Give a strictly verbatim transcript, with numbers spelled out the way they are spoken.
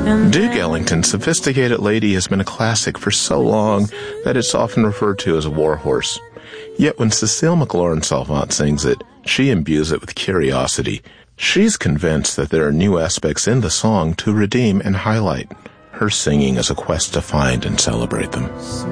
Duke Ellington's Sophisticated Lady has been a classic for so long that it's often referred to as a warhorse. Yet when Cecile McLaurin-Salvant sings it, she imbues it with curiosity. She's convinced that there are new aspects in the song to redeem and highlight. Her singing is a quest to find and celebrate them.